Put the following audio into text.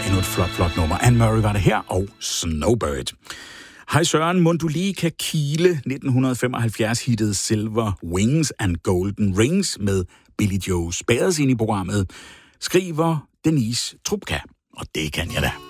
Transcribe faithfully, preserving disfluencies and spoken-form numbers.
endnu et flot, flot nummer. Anne Murray var det her, og Snowbird. Hej Søren, mon du lige kan kile nitten femoghalvfjerds-hittet Silver Wings and Golden Rings med Billy Joe Spears ind i programmet, skriver Denise Trupka. Og det kan jeg da.